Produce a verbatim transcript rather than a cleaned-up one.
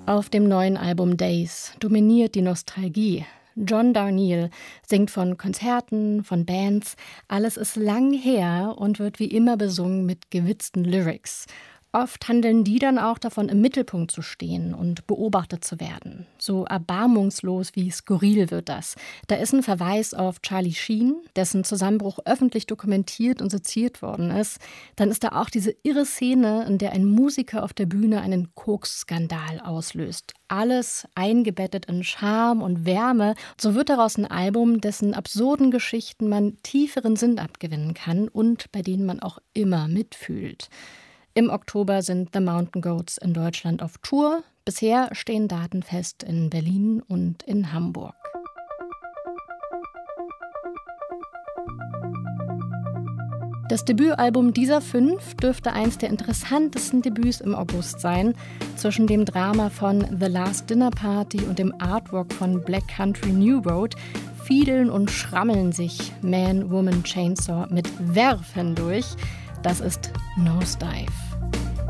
Auf dem neuen Album Days dominiert die Nostalgie. John Darnielle singt von Konzerten, von Bands. Alles ist lang her und wird wie immer besungen mit gewitzten Lyrics. Oft handeln die dann auch davon, im Mittelpunkt zu stehen und beobachtet zu werden. So erbarmungslos wie skurril wird das. Da ist ein Verweis auf Charlie Sheen, dessen Zusammenbruch öffentlich dokumentiert und seziert worden ist. Dann ist da auch diese irre Szene, in der ein Musiker auf der Bühne einen Koks-Skandal auslöst. Alles eingebettet in Charme und Wärme. So wird daraus ein Album, dessen absurden Geschichten man tieferen Sinn abgewinnen kann und bei denen man auch immer mitfühlt. Im Oktober sind The Mountain Goats in Deutschland auf Tour. Bisher stehen Daten fest in Berlin und in Hamburg. Das Debütalbum dieser fünf dürfte eins der interessantesten Debüts im August sein. Zwischen dem Drama von The Last Dinner Party und dem Artwork von Black Country New Road fiedeln und schrammeln sich Man, Woman, Chainsaw mit Werfen durch. Das ist Nosedive.